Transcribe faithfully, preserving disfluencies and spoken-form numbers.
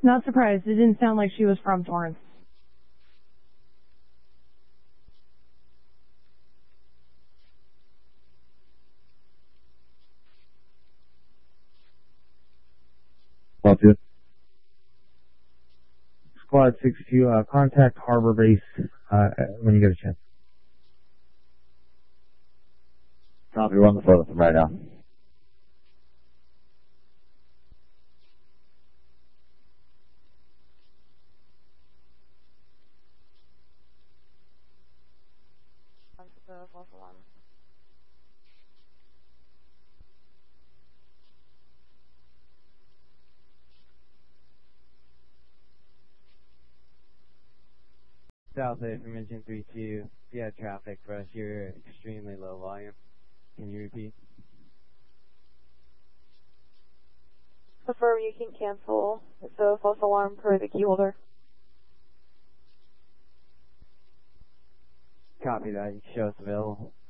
Not surprised. It didn't sound like she was from Torrance. Copy. Squad sixty-two, uh, contact Harbor Base, uh, when you get a chance. Copy, we're on the phone with them right now. South A from engine three two. If you had traffic for us, you're extremely low volume. Can you repeat? Affirm, you can cancel. It's a false alarm per the key holder. Copy that. You can show us available.